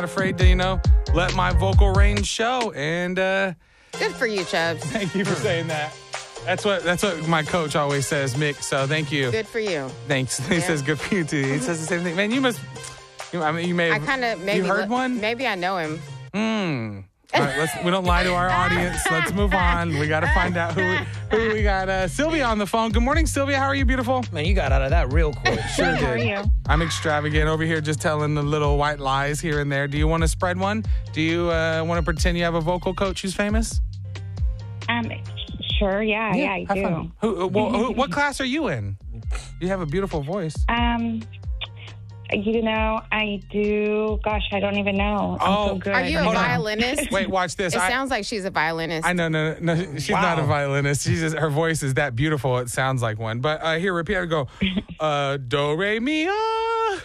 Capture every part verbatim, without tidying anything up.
afraid to, you know, let my vocal range show. And uh, Good for you, Chubbs. thank you for saying that. That's what that's what my coach always says, Mick. So thank you. Good for you. Thanks. He Yeah. says good for you too. He says the same thing. Man, you must. You, I mean, you may. I Have, kind of maybe You heard lo- one? Maybe I know him. Hmm. All right, let's, we don't lie to our audience. Let's move on. We got to find out who we, who we got. Uh, Sylvia on the phone. Good morning, Sylvia. How are you, beautiful? Man, you got out of that real quick. Sure How are did. you? I'm extravagant over here, just telling the little white lies here and there. Do you want to spread one? Do you uh, want to pretend you have a vocal coach who's famous? Um, sure, yeah, yeah, I have do. fun. Who, uh, well, who, what class are you in? You have a beautiful voice. Um, you know, I do. Gosh, I don't even know. I'm Oh, so good. Are you a Hold on. violinist? Wait, watch this. It I, sounds like she's a violinist. I know, no, no, no, she's not a Wow. violinist. She's just, her voice is that beautiful. It sounds like one. But uh, here, repeat. I go, uh, do re mi ah.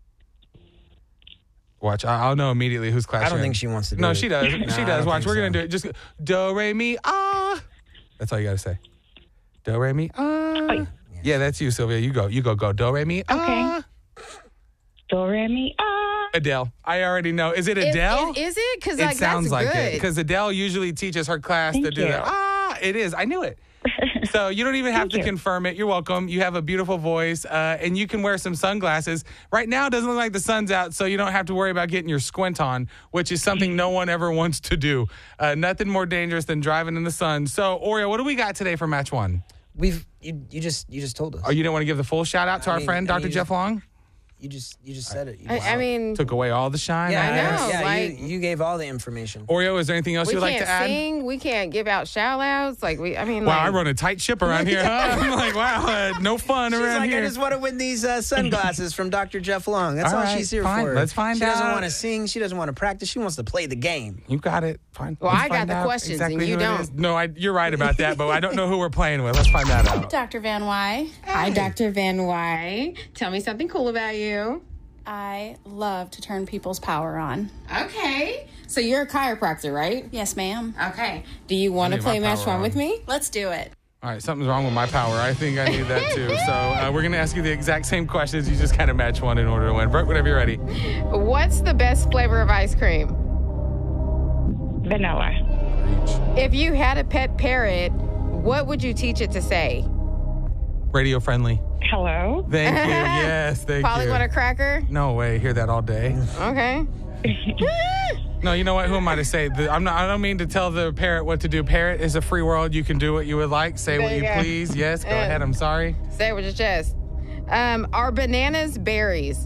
Watch, I- I'll know immediately whose class. I don't you're in. think she wants to do No, it. she does. Nah, she I does. don't Watch, think we're so. gonna do it. Just go, do re mi ah. That's all you gotta say. Do re mi ah. Yeah, that's you, Sylvia. You go. You go. Go. Do re mi ah. Do, re, mi, ah. Adele. I already know. Is it Is- Adele? Is, is it? Because It like sounds that's like good. it. Because Adele usually teaches her class Thank to do you. that. Ah, it is. I knew it. So you don't even have Thank to you. confirm it. You're welcome. You have a beautiful voice, uh, and you can wear some sunglasses. Right now, it doesn't look like the sun's out, so you don't have to worry about getting your squint on, which is something no one ever wants to do. Uh, nothing more dangerous than driving in the sun. So, Oreo, what do we got today for match one? We've you, you just you just told us. Oh, you didn't want to give the full shout out to I our mean- friend, I Doctor mean, Jeff Long? You just you just said it. You I, just- I mean, Took away all the shine. yeah, I know, Yeah, like- you, you gave all the information. Oreo, is there anything else we you'd like can't to add? sing. We can't give out shout outs. Like we. I mean, Wow, like, I run a tight ship around here, huh? I'm like, wow, uh, no fun She's around like, here. I just want to win these uh, sunglasses from Doctor Jeff Long. That's All all, right, she's here fine. for. Let's find she doesn't out. want to sing. She doesn't want to practice. She wants to play the game. You got it. Fine. Well, Let's I got find the out questions and exactly you who it don't. is. No, I, you're right about that, but I don't know who we're playing with. Let's find that out. Doctor Van Wy. Hi, Doctor Van Wy. Tell me something cool about you. I love to turn people's power on. Okay. So you're a chiropractor, right? Yes, ma'am. Okay. Do you want I to need my play match power one with on. me? Let's do it. All right, something's wrong with my power. I think I need that too. So uh, we're going to ask you the exact same questions. You just kind of match one in order to win. Brett, whenever you're ready. What's the best flavor of ice cream? Vanilla. If you had a pet parrot, what would you teach it to say? Radio friendly. Hello. Thank you. Yes, thank Probably you. want a cracker? No way. Hear that all day. Okay. No, you know what? Who am I to say? The, I'm not. I don't mean to tell the parrot what to do. Parrot is a free world. You can do what you would like. Say There what you you go. please. Yes, go Uh, ahead. I'm sorry. Say it with your chest. Um, are bananas berries?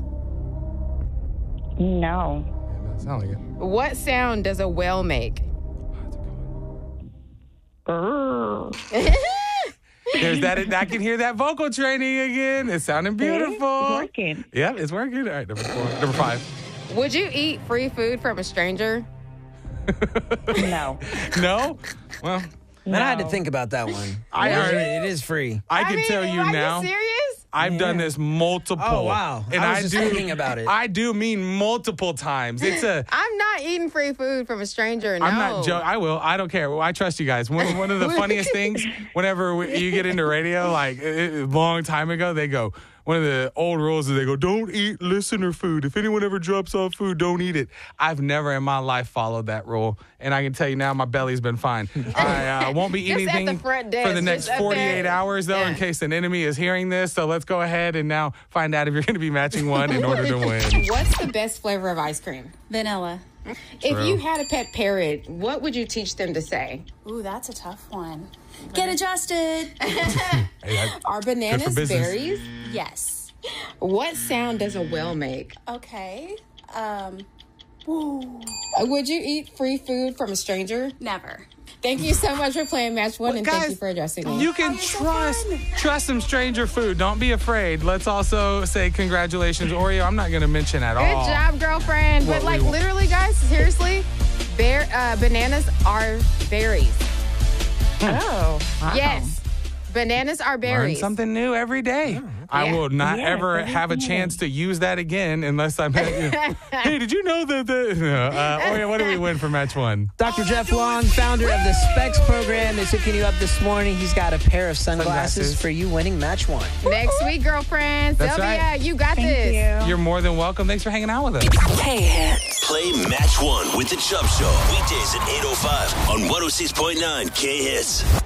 No. Yeah, doesn't sound like it. What sound does a whale make? Grrr. There's that. I can hear that vocal training again. It's sounding beautiful. It's working. Yep, it's working. All right, number four. Number five. Would you eat free food from a stranger? No. No? Well, Man, I had to No. think about that one. I It is- already- it is free. I can mean, tell you are now. you serious? I've done this multiple. Oh, wow. And I was I, just do thinking about it. I do mean multiple times. It's a. I'm not eating free food from a stranger. No. I'm not joking. I will. I don't care. Well, I trust you guys. One, one of the funniest things, whenever we, you get into radio, like a long time ago, they go, one of the old rules is they go, don't eat listener food. If anyone ever drops off food, don't eat it. I've never in my life followed that rule. And I can tell you now, my belly's been fine. I uh, won't be Just eating at the anything front for desk, the next just up there. forty-eight hours, though, in Yeah. case an enemy is hearing this. So let's go ahead and now find out if you're going to be matching one in order to win. What's the best flavor of ice cream? Vanilla. If you had a pet parrot, what would you teach them to say? Ooh, that's a tough one. Get adjusted. Hey, I- Are bananas business. berries? Yes. What sound does a whale make? Okay. Um, woo. Uh, Would you eat free food from a stranger? Never. Thank you so much for playing match one, Well, and thank guys, you for addressing me. You can trust trust some stranger food. Don't be afraid. Let's also say congratulations, Oreo. I'm not going to mention at Good all. job, girlfriend. What But like we- literally, guys, seriously, bear uh, bananas are berries. Oh. Yes, bananas are Learn berries. something new every day. I Yeah. will not Yeah, ever that is have a nice. chance to use that again unless I'm. Hey, did you know that? The, no, uh, oh, yeah, what do we win for match one? Doctor Jeff Long, founder of the Specs program, is hooking you up this morning. He's got a pair of sunglasses, Sunglasses. for you winning match one. Next week, girlfriends. That's Sylvia, right. you got Thank this. you. You're more than welcome. Thanks for hanging out with us. K-Hits. Play Match One with the Chubb Show. Weekdays at eight oh five on one oh six point nine K-Hits.